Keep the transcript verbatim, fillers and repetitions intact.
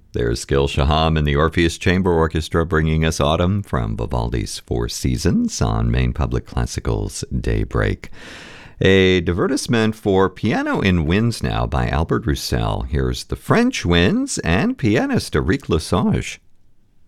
There's Gil Shaham and the Orpheus Chamber Orchestra bringing us Autumn from Vivaldi's Four Seasons on Maine Public Classical's Daybreak. A divertissement for piano in winds now by Albert Roussel. Here's the French winds and pianist Eric Lesage.